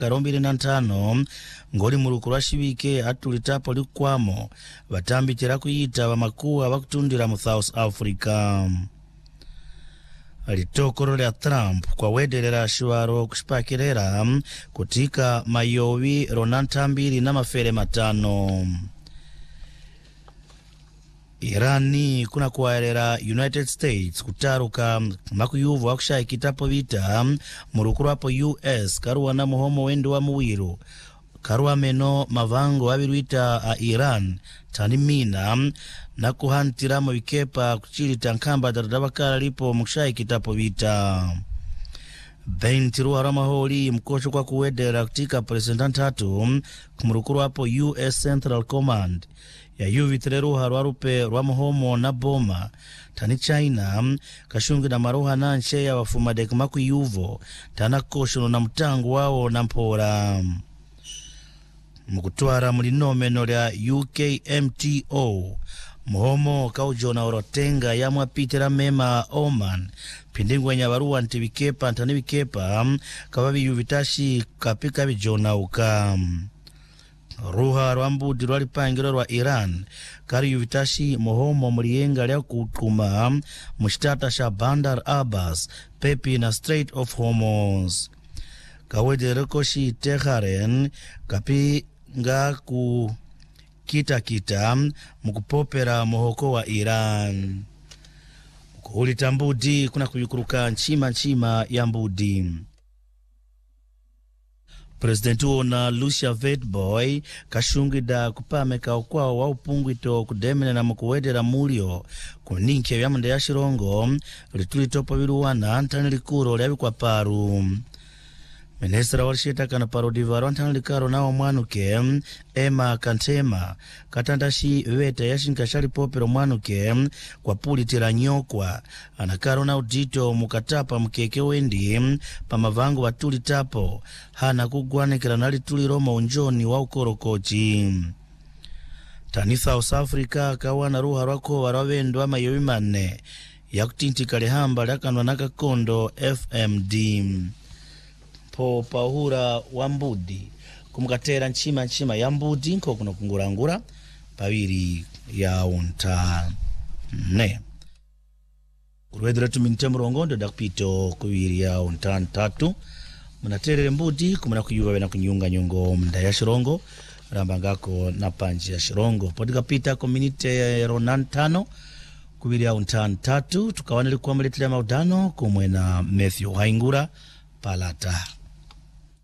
2025 ngoli mulukulu shibike atulitapo likwamo batambitira kuyita bamakuwa bakutundira mu South Africa. Litokoro lya Trump kwa wederera shiwaro kushipakirera kutika mayowi ronantambiri na mafere matano. Irani kuna kuwaerera United States kutaruka makuyuvu wakushayikitapo vita mulukulu wapo US karuwa na muhomo wendo wa muwiru karuwa meno mavango wabiruita a Iran tanimina na kuhantira mu bikepa kuchilita nkamba daradabakala lipo mukushayikitapo vita. Bentiruwa ramaholi mkosho kwa kuwedera kutika president hatu kumulukulu wapo US Central Command ya yuvitreruha rwarupe rwamuhomo na boma tani China kashungi na maruha na nche ya wafumadek makuyuvo tana koshono na mtangu wao na mpora. Mkutwara mulinomeno lya UKMTO muhomo kaujona orotenga ya mwapitira mema Oman pindingwa nyabaruwa ntibikepa ntanibikepa kababi yuvitashi kapika bijona uka. Ruha rwambudi rwalipangiro rwa Iran kari yuvitashi muhomo mulienga lya kutuma mushtata sha Bandar Abbas pepi na Strait of Hormuz. Kawede rekoshi Tehran kapi nga ku kita mukupopera muhoko wa Iran. Kuhulita mbudi kuna kuyukuruka nchima ya mbudi. President na Lucia Vetboy kashungida kupameka ukwao wa upungwito kudemene na mukuwedera mulio kuninke vyamande ya shirongo litulitopo viruwana antani likuro liabi kwa paru. Ministra walishita kana parodivaru antani likaro nao mwanuke Emma Kantema katandashi veta yashinkashali popero mwanuke kwa puli tira nyokwa anakaro na udito mukatapa mkeke wendi pa mavangu watuli tapo hana kugwanekera nali tuli roma unjoni wa ukorokochi. Tani South Africa kawana ruha rwako warawendo ama yowimane ya kutintika lehamba lakanwa nakakondo FMD. Po pahura wambudi kumukatera nchima ya mbudi nko kuna kungurangura paviri ya unta ne kurwedera tuminite murongondo dakupito kuviri ya unta ntatu munaterere mbudi kumuna kuyuva na kunyunga nyongo mda ya shirongo rambangako na panji ya shirongo podika pita kominite ya ronantano kuviri ya unta ntatu tukawanili kwa mletile maudano kumwena Matthew Haingura palata.